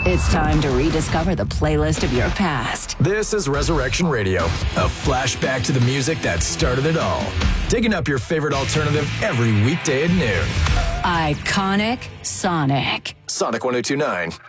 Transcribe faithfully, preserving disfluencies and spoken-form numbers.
It's time to rediscover the playlist of your past. This is Resurrection Radio, a flashback to the music that started it all. Digging up your favorite alternative every weekday at noon. Iconic Sonic. Sonic one oh two point nine.